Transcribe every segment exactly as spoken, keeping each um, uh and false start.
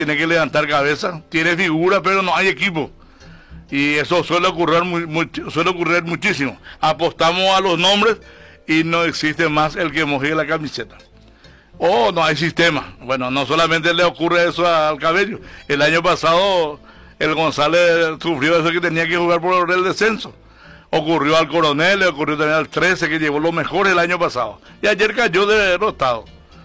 tiene que levantar cabeza, tiene figura, pero no hay equipo. Y eso suele ocurrir, muy, muy, suele ocurrir muchísimo. Apostamos a los nombres y no existe más el que moje la camiseta. O no hay sistema. Bueno, no solamente le ocurre eso al Cabello. El año pasado el González sufrió eso, que tenía que jugar por el descenso. Ocurrió al Coronel, le ocurrió también al trece, que llevó lo mejor el año pasado. Y ayer cayó de derrotado.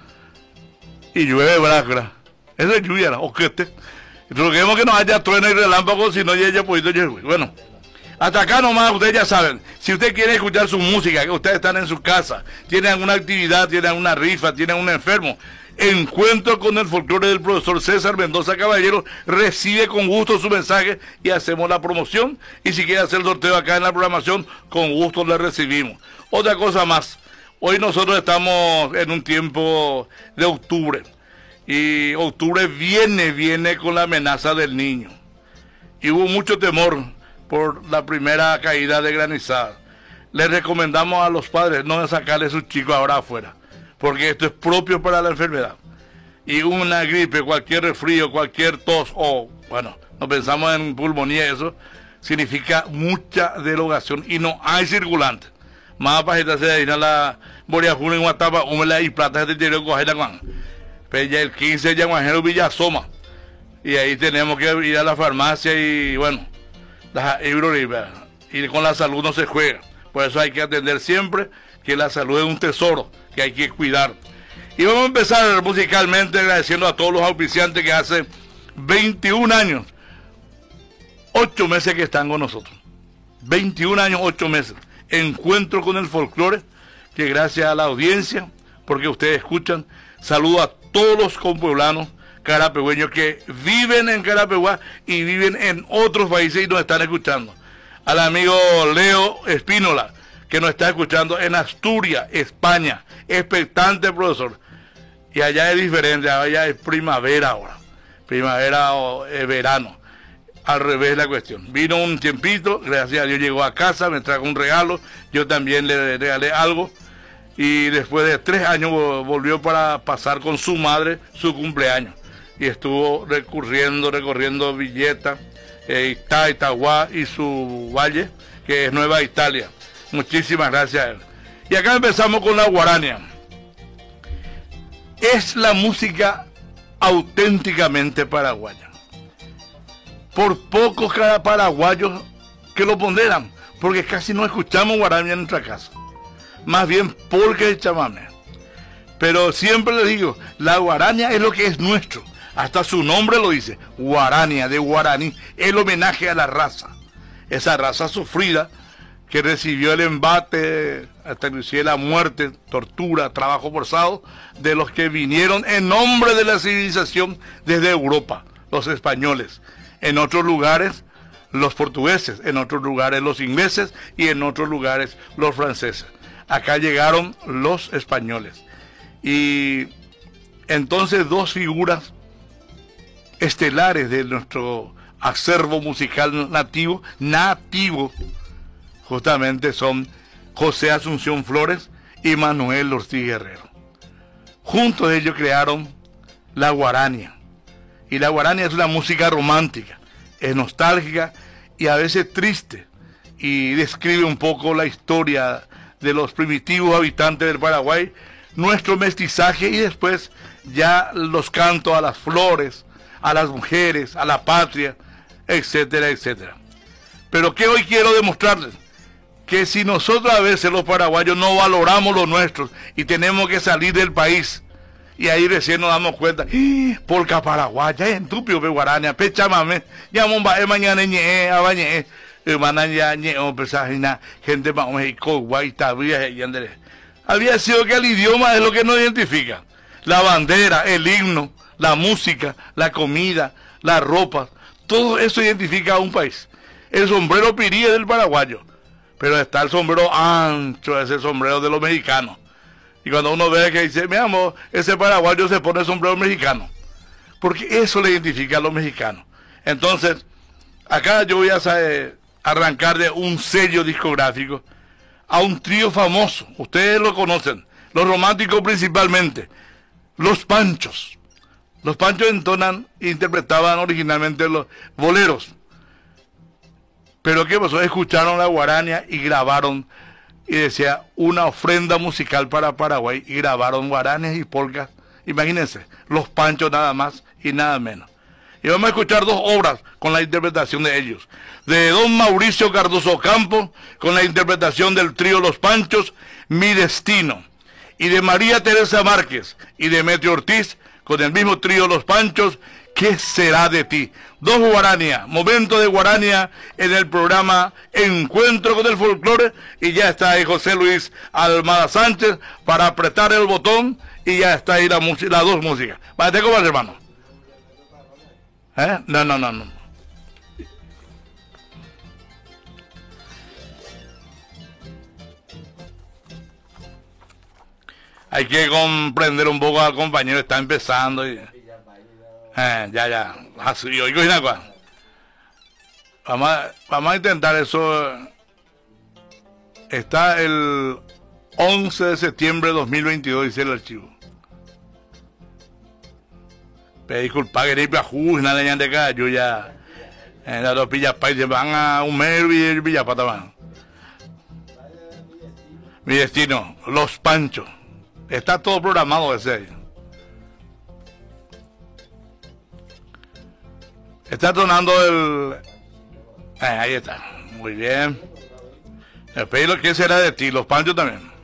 Y llueve bracra. Eso es lluvia, oquete. Roguemos que no haya trueno y relámpago, si no ya haya podido llover. Bueno, hasta acá nomás, ustedes ya saben. Si usted quiere escuchar su música, que ustedes están en su casa, tienen alguna actividad, tienen alguna rifa, tienen un enfermo, encuentro con el folclore del profesor César Mendoza Caballero, recibe con gusto su mensaje y hacemos la promoción. Y si quiere hacer el sorteo acá en la programación, con gusto le recibimos. Otra cosa más, hoy nosotros estamos en un tiempo de octubre. Y octubre viene, viene con la amenaza del niño. Y hubo mucho temor por la primera caída de granizada. Les recomendamos a los padres no sacarle a sus chicos ahora afuera, porque esto es propio para la enfermedad. Y una gripe, cualquier resfrío, cualquier tos, o bueno, no pensamos en pulmonía, eso significa mucha derogación y no hay circulante. Más para se dirá la boria en Guatapa, húmeda y plata de tiro coger la ya el quince de Yaguajero Villasoma, y ahí tenemos que ir a la farmacia y bueno, la y con la salud no se juega. Por eso hay que atender siempre que la salud es un tesoro que hay que cuidar. Y vamos a empezar musicalmente agradeciendo a todos los auspiciantes que hace veintiún años, ocho meses que están con nosotros. veintiún años, ocho meses. Encuentro con el folclore, que gracias a la audiencia, porque ustedes escuchan, saludo a todos los compueblanos carapegüeños que viven en Carapeguá y viven en otros países y nos están escuchando. Al amigo Leo Espínola, que nos está escuchando en Asturias, España, expectante, profesor. Y allá es diferente, allá es primavera ahora, primavera o eh, verano, al revés la cuestión. Vino un tiempito, gracias a Dios llegó a casa, me trajo un regalo, yo también le regalé algo. Y después de tres años volvió para pasar con su madre su cumpleaños. Y estuvo recurriendo, recorriendo Villeta, eh, Itá, Itaguá y su valle, que es Nueva Italia. Muchísimas gracias a él. Y acá empezamos con la guarania. Es la música auténticamente paraguaya. Por pocos cada paraguayos que lo ponderan, porque casi no escuchamos guarania en nuestra casa. Más bien porque el chamamé. Pero siempre les digo, la guarania es lo que es nuestro. Hasta su nombre lo dice, guarania, de guaraní. El homenaje a la raza. Esa raza sufrida que recibió el embate, hasta inclusive la muerte, tortura, trabajo forzado, de los que vinieron en nombre de la civilización desde Europa, los españoles. En otros lugares, los portugueses. En otros lugares, los ingleses. Y en otros lugares, los franceses. Acá llegaron los españoles. Y entonces dos figuras estelares de nuestro acervo musical nativo, nativo, justamente son José Asunción Flores y Manuel Ortiz Guerrero. Juntos ellos crearon la guarania. Y la guarania es una música romántica, es nostálgica y a veces triste. Y describe un poco la historia de los primitivos habitantes del Paraguay, nuestro mestizaje y después ya los cantos a las flores, a las mujeres, a la patria, etcétera, etcétera. Pero que hoy quiero demostrarles que si nosotros a veces los paraguayos no valoramos lo nuestro y tenemos que salir del país, y ahí recién nos damos cuenta, ¡Ah! Polca paraguaya, en tupio pe guarania, pe chamame, ya momba e mañana ñe, abañe, hermana ya ñe, o persajina, gente más México, guaita, había sido que el idioma es lo que nos identifica. La bandera, el himno, la música, la comida, la ropa, todo eso identifica a un país. El sombrero pirí es del paraguayo, pero está el sombrero ancho, ese sombrero de los mexicanos. Y cuando uno ve que dice, mi amor, ese paraguayo se pone sombrero mexicano, porque eso le identifica a los mexicanos. Entonces, acá yo voy a saber, arrancar de un sello discográfico a un trío famoso, ustedes lo conocen, los románticos principalmente, Los Panchos. Los Panchos entonan e interpretaban originalmente los boleros. Pero ¿qué pasó? Escucharon la guarania y grabaron, y decía, una ofrenda musical para Paraguay, y grabaron guaranes y polcas. Imagínense, Los Panchos nada más y nada menos. Y vamos a escuchar dos obras con la interpretación de ellos. De don Mauricio Cardoso Campos, con la interpretación del trío Los Panchos, Mi Destino. Y de María Teresa Márquez y Demetrio Ortiz, con el mismo trío Los Panchos, ¿Qué será de ti? Dos guaranias, momento de guarania en el programa Encuentro con el Folclore, y ya está ahí José Luis Almada Sánchez para apretar el botón, y ya está ahí la música, las dos músicas. Vale, ¿cómo vas, hermano? ¿Eh? No, no, no, no. Hay que comprender un poco al compañero, está empezando y... Eh, ya, ya. Así, yo digo una cosa. Vamos a, vamos a intentar eso. Está el once de septiembre de dos mil veintidós, dice el archivo. Pero disculpa que ni piajú, nada de acá, yo ya. En las dos pillas países van a un mes y pillas para abajo. Mi destino, Los Panchos. Está todo programado ese ahí. Está sonando el... Eh, ahí está. Muy bien. El pedido, ¿qué será de ti? Los Panchos también.